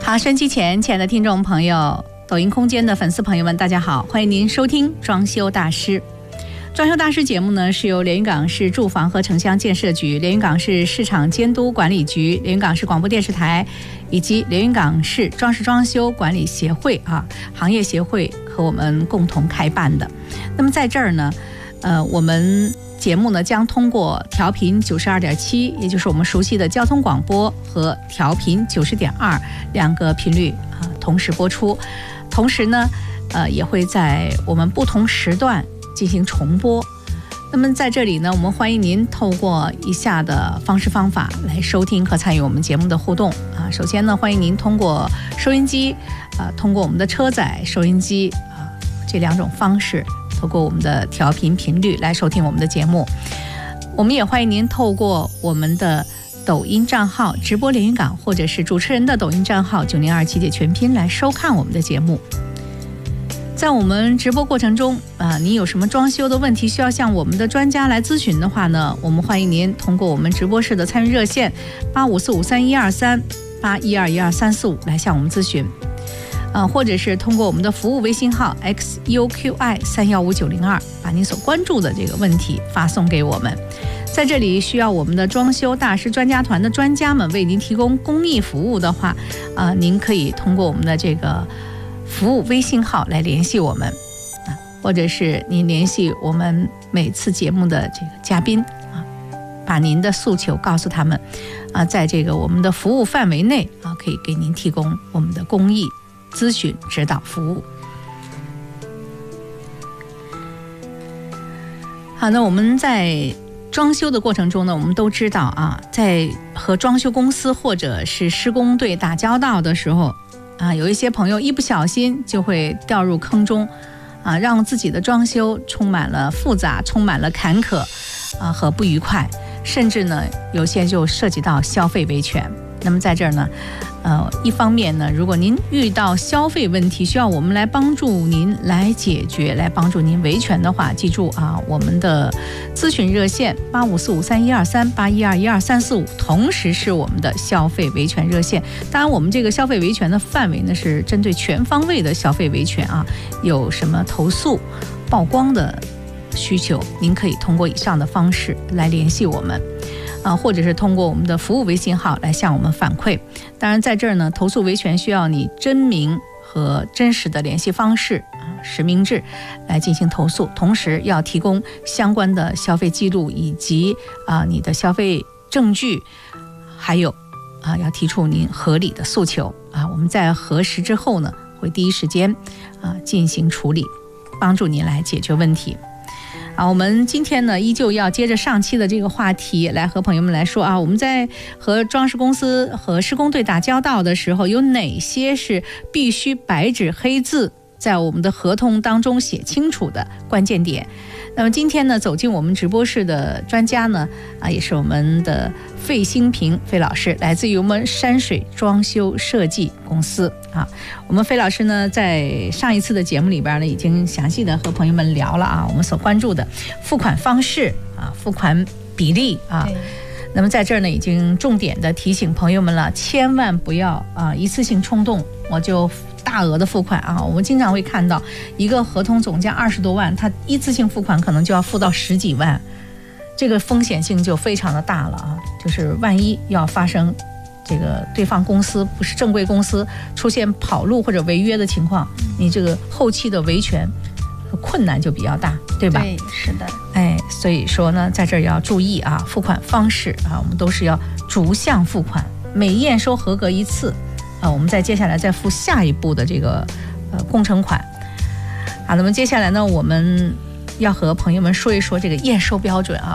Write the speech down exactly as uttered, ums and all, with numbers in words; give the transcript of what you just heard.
好，收音机前亲爱的听众朋友，抖音空间的粉丝朋友们，大家好，欢迎您收听装修大师。装修大师节目呢，是由连云港市住房和城乡建设局、连云港市市场监督管理局、连云港市广播电视台以及连云港市装饰装修管理协会啊行业协会和我们共同开办的。那么在这儿呢，呃，我们节目呢将通过调频九十二点七，也就是我们熟悉的交通广播，和调频九十点二两个频率啊同时播出，同时呢，呃，也会在我们不同时段进行重播。那么在这里呢，我们欢迎您透过以下的方式方法来收听和参与我们节目的互动啊。首先呢，欢迎您通过收音机啊，通过我们的车载收音机啊这两种方式，透过我们的调频频率来收听我们的节目。我们也欢迎您透过我们的抖音账号直播连云港，或者是主持人的抖音账号九零二七的全拼来收看我们的节目。在我们直播过程中啊、呃，您有什么装修的问题需要向我们的专家来咨询的话呢，我们欢迎您通过我们直播室的参与热线八五四五三一二三八一二一二三四五来向我们咨询，呃，或者是通过我们的服务微信号 X U Q I 三一五九零二，把您所关注的这个问题发送给我们。在这里需要我们的装修大师专家团的专家们为您提供公益服务的话，啊、呃，您可以通过我们的这个服务微信号来联系我们，啊，或者是您联系我们每次节目的这个嘉宾啊，把您的诉求告诉他们，啊，在这个我们的服务范围内啊，可以给您提供我们的公益咨询指导服务。好，那我们在装修的过程中呢，我们都知道啊，在和装修公司或者是施工队打交道的时候啊，有一些朋友一不小心就会掉入坑中啊，让自己的装修充满了复杂，充满了坎坷啊和不愉快，甚至呢有些就涉及到消费维权。那么在这儿呢，呃，一方面呢，如果您遇到消费问题需要我们来帮助您来解决，来帮助您维权的话，记住啊，我们的咨询热线八五四五三一二三八一二一二三四五，同时是我们的消费维权热线。当然，我们这个消费维权的范围呢是针对全方位的消费维权啊，有什么投诉、曝光的需求，您可以通过以上的方式来联系我们。啊，或者是通过我们的服务微信号来向我们反馈。当然，在这儿呢，投诉维权需要你真名和真实的联系方式啊，实名制来进行投诉，同时要提供相关的消费记录以及啊你的消费证据，还有啊要提出您合理的诉求啊。我们在核实之后呢，会第一时间啊进行处理，帮助您来解决问题。啊，我们今天呢，依旧要接着上期的这个话题来和朋友们来说啊，我们在和装饰公司和施工队打交道的时候，有哪些是必须白纸黑字在我们的合同当中写清楚的关键点。那么今天呢，走进我们直播室的专家呢，啊，也是我们的费兴平费老师，来自于我们山水装修设计公司啊。我们费老师呢，在上一次的节目里边呢，已经详细的和朋友们聊了啊，我们所关注的付款方式啊，付款比例啊。那么在这儿呢，已经重点的提醒朋友们了，千万不要啊一次性冲动，我就大额的付款啊。我们经常会看到一个合同总价二十多万，他一次性付款可能就要付到十几万，这个风险性就非常的大了啊。就是万一要发生这个对方公司不是正规公司出现跑路或者违约的情况，你这个后期的维权困难就比较大，对吧？ 对，是的。 哎，所以说呢，在这儿要注意啊，付款方式啊，我们都是要逐项付款，每验收合格一次啊，我们再接下来再付下一步的这个呃工程款。好，那么接下来呢，我们要和朋友们说一说这个验收标准啊。